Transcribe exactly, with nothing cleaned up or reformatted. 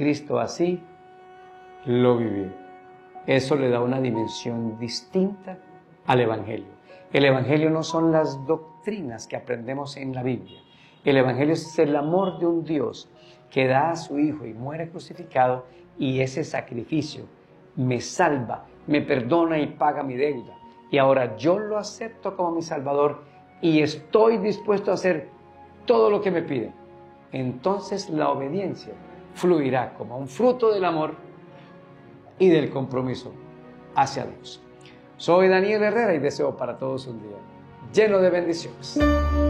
Cristo así lo vivió. Eso le da una dimensión distinta al Evangelio. El Evangelio no son las doctrinas que aprendemos en la Biblia. El Evangelio es el amor de un Dios que da a su Hijo y muere crucificado, y ese sacrificio me salva, me perdona y paga mi deuda. Y ahora yo lo acepto como mi Salvador y estoy dispuesto a hacer todo lo que me pide. Entonces la obediencia fluirá como un fruto del amor y del compromiso hacia Dios. Soy Daniel Herrera y deseo para todos un día lleno de bendiciones.